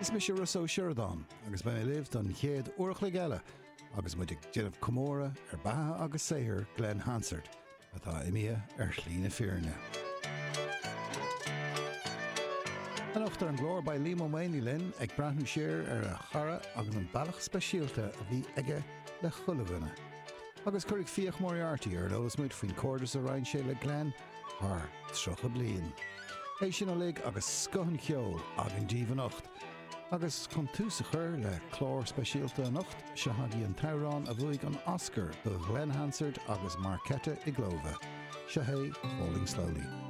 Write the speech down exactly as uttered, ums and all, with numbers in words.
Is me sé Russo Sheridan, agus ben I liv don chéad uirchla geile, agus muid ag Jennifer Comora ar batha agus séhir Glenn Hansard, atá imia ar Shlína Fearne. An ochtar an glór by Limo Maini Lynn ag brandú sér ar a chara agus an bailach speisialta a bhí aige le chulagana. Agus churig fíoch Moriarty ar lolas muid faoin cordas a rein sé le Glenn, haar trocha blian. Éis sin a lig agus scohan ceol agin díomh an ocht, agus chun túsa chur le chlór speisialta an ocht se hagaí an tárán a bhuaig an Oscar do Glenn Hansard agus Marketa i glóbha. Se hé, Falling Slowly.